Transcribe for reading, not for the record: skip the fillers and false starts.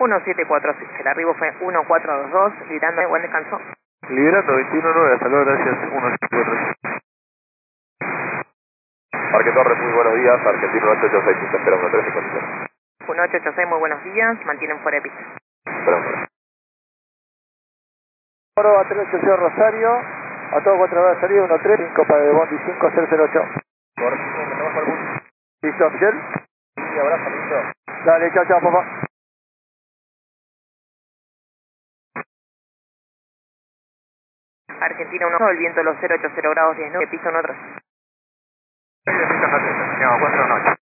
1746, el arribo fue 1422, gritando buen descanso. Liberando 21-9, hasta luego, gracias, 1746. Parque Torres, muy buenos días, Argentino 886, está esperando 1353. 1886, muy buenos días, mantienen fuera de pista. Esperamos. Oro a 380 Rosario, a todo contra salida 135 para el Bondi 5008. Correcto, me tomas por el bus. ¿Listo, Miguel? Sí, abrazo, listo. Dale, chao, chao, papá. Argentina 1, el viento de los 080 grados 10, pista 1 3. Pista 4 noche.